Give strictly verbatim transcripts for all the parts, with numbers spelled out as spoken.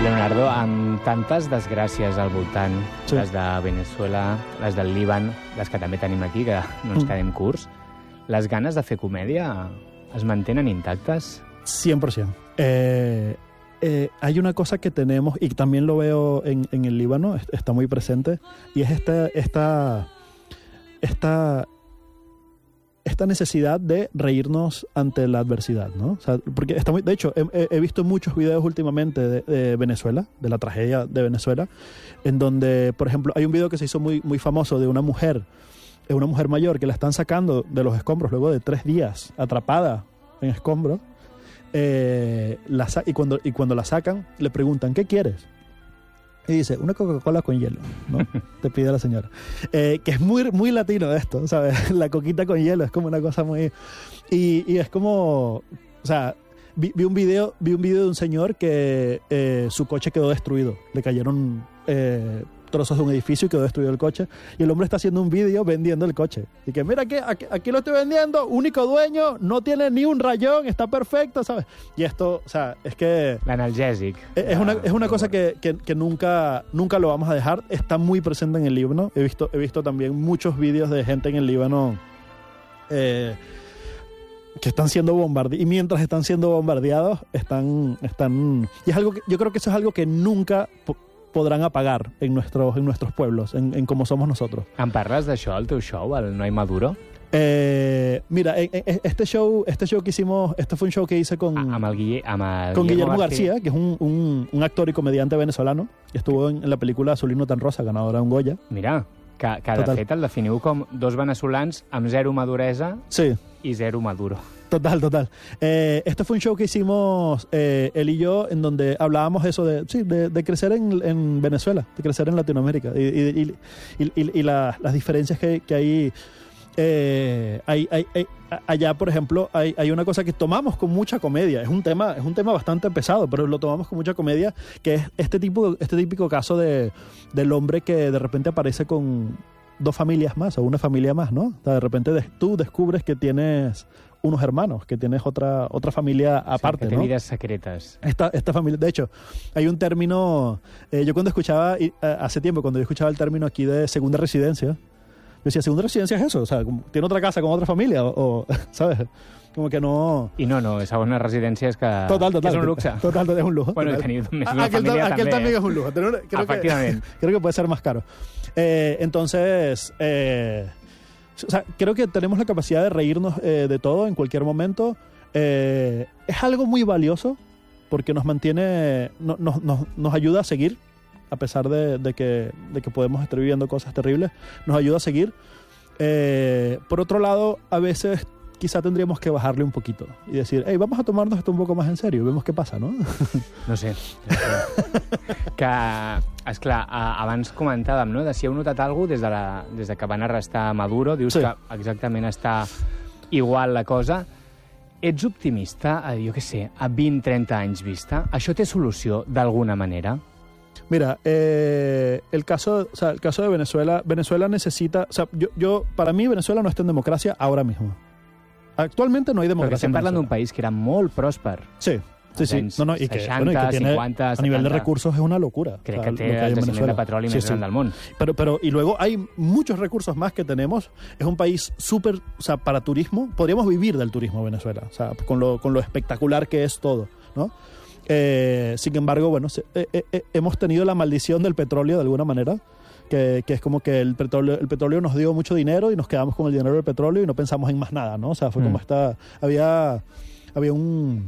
Leonardo, amb tantes desgràcies al voltant, sí. les de Venezuela, les del Líban, les que també tenim aquí, que no ens quedem curts, les ganes de fer comèdia es mantenen intactes? cien por ciento. Eh, eh, hay una cosa que tenemos, y también lo veo en, en el Líbano, está muy presente, y es esta, esta, esta, esta necesidad de reírnos ante la adversidad, ¿no? O sea, porque está muy, de hecho, he, he visto muchos videos últimamente de, de Venezuela, de la tragedia de Venezuela, en donde, por ejemplo, hay un video que se hizo muy, muy famoso de una mujer, una mujer mayor que la están sacando de los escombros luego de tres días atrapada en escombros, eh, la sa- y, cuando, y cuando la sacan le preguntan ¿qué quieres? Y dice, una Coca-Cola con hielo, ¿no? Te pide la señora. Eh, que es muy, muy latino esto, ¿sabes? La coquita con hielo es como una cosa muy... Y, y es como... O sea, vi, vi un video vi un video de un señor que eh, su coche quedó destruido. Le cayeron eh, trozos de un edificio y quedó destruido el coche. Y el hombre está haciendo un video vendiendo el coche. Y que, mira, aquí, aquí, aquí lo estoy vendiendo, único dueño, no tiene ni un rayón, está perfecto, ¿sabes? Y esto, o sea, es que... L'analgèsic. Es una, es una cosa que, que, que nunca, nunca lo vamos a dejar. Está muy presente en el Líbano. He visto, he visto también muchos vídeos de gente en el Líbano eh, que están siendo bombardeados. Y mientras están siendo bombardeados, están... están y es algo que, yo creo que eso es algo que nunca po- podrán apagar en nuestros, en nuestros pueblos, en, en cómo somos nosotros. Em parles d'això al teu show, el No hay Maduro? Eh, mira, eh, eh, este show, este show que hicimos, este fue un show que hice con, Ah, amb el, Guille, amb el con Guillermo García, García, que es un, un, un actor y comediante venezolano, que estuvo en, en la película Azul y no tan rosa, ganadora de un Goya. Mira, que, que de Total. fet el definiu com dos venezolans amb zero maduresa Sí, i zero maduro. total, total. Eh, este fue un show que hicimos eh, él y yo, en donde hablábamos eso de, sí, de, de crecer en, en Venezuela, de crecer en Latinoamérica, y, y, y, y, y, y la, las diferencias que, que hay, eh, hay, hay, hay. Allá, por ejemplo, hay, hay una cosa que tomamos con mucha comedia. Es un tema, es un tema bastante pesado, pero lo tomamos con mucha comedia, que es este tipo, este típico caso de, del hombre que de repente aparece con dos familias más o una familia más, ¿no? O sea, de repente des- tú descubres que tienes unos hermanos, que tienes otra, otra familia aparte, sí, que té ¿no? vides secretes. Esta, esta familia, de hecho, hay un término, eh, yo cuando escuchaba, y, eh, hace tiempo, cuando yo escuchaba el término aquí de segunda residencia, yo decía, ¿segunda residencia es eso? O sea, como, ¿tiene otra casa con otra familia? O, o, ¿sabes? Como que no... I no, no, segona residència és que, Total, total. que és un luxe. Total, total, es un lujo. Bueno, total. i tenir més Ah, una aquel, família aquel també. también eh? es un lujo. Creo, creo Efectivamente. Que, creo que puede ser más caro. Eh, entonces, eh, o sea, creo que tenemos la capacidad de reírnos eh, de todo en cualquier momento. Eh, es algo muy valioso porque nos mantiene, no, no, nos, nos ayuda a seguir, a pesar de, de, que, de que podemos estar viviendo cosas terribles, nos ayuda a seguir. Eh, por otro lado, a veces quizá tendríamos que bajarle un poquito y decir, hey, vamos a tomarnos esto un poco más en serio, vemos qué pasa, ¿no? No sé. No sé. Que, esclar, abans comentàvem, no?, de si heu notat alguna cosa des de, la, des de que van arrestar Maduro, dius Sí. que exactament està igual la cosa. Ets optimista, a, jo què sé, a vint trenta anys vista? Això té solució d'alguna manera? Mira, eh, el caso, o sea, el caso de Venezuela, Venezuela necesita, o sea, yo, yo, para mí Venezuela no está en democracia ahora mismo. Actualmente no hay Perquè democracia estem en parlant d'un Venezuela. país que era molt pròsper. Sí, sí, sí. anys No, no, y que, seixanta, bueno, y que tiene, cinquanta, a nivel de setanta. recursos es una locura. Crec o sea, que té lo hay el en jaciment de Venezuela. petroli Sí, més sí. gran del món. Pero, pero, y luego hay muchos recursos más que tenemos. Es un país súper, o sea, para turismo. Podríamos vivir del turismo Venezuela, o sea, con lo, con lo espectacular que es todo, ¿no? Eh, sin embargo, bueno, se, eh, eh, hemos tenido la maldición del petróleo de alguna manera, que, que es como que el petróleo, el petróleo nos dio mucho dinero y nos quedamos con el dinero del petróleo y no pensamos en más nada, ¿no? O sea, fue Mm. como esta... Había, había un...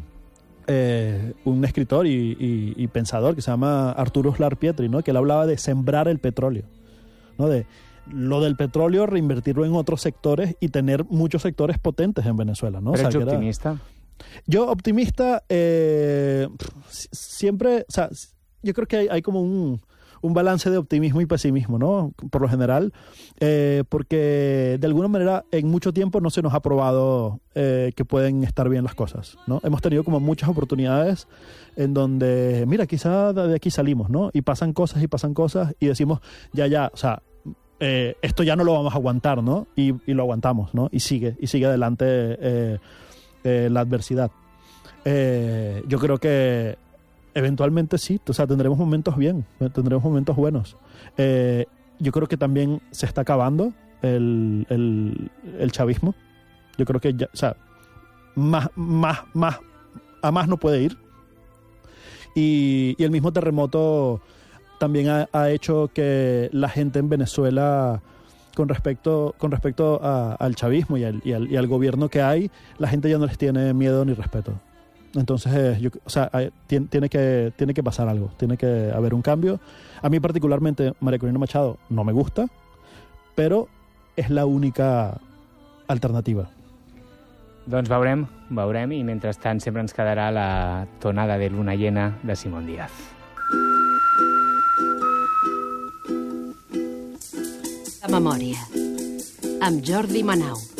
Eh, un escritor y, y, y pensador que se llama Arturo Uslar Pietri, ¿no? Que él hablaba de sembrar el petróleo, ¿no? De lo del petróleo, reinvertirlo en otros sectores y tener muchos sectores potentes en Venezuela, ¿no? Però O sea, ets que era- optimista? Yo optimista, eh, siempre, o sea, yo creo que hay, hay como un, un balance de optimismo y pesimismo, ¿no? Por lo general, eh, porque de alguna manera en mucho tiempo no se nos ha probado eh, que pueden estar bien las cosas, ¿no? Hemos tenido como muchas oportunidades en donde, mira, quizá de aquí salimos, ¿no? Y pasan cosas y pasan cosas y decimos, ya, ya, o sea, eh, esto ya no lo vamos a aguantar, ¿no? Y, y lo aguantamos, ¿no? Y sigue, y sigue adelante eh, eh, la adversidad. Eh, yo creo que eventualmente sí, o sea, tendremos momentos bien, tendremos momentos buenos. Eh, yo creo que también se está acabando el, el, el chavismo. Yo creo que ya, o sea, más, más, más, a más no puede ir. Y, y el mismo terremoto también ha, ha hecho que la gente en Venezuela, con respecto, con respecto a, al chavismo y al, y, al, y al gobierno que hay, la gente ya no les tiene miedo ni respeto. Entonces, eh, yo, o sea, hay, tiene, tiene, que, tiene que pasar algo, tiene que haber un cambio. A mí particularmente, María Corina Machado no me gusta, pero és la única alternativa. Doncs veurem, veurem, i mentrestant sempre ens quedarà la tonada de luna llena de Simón Díaz. La memòria, amb Jordi Manau.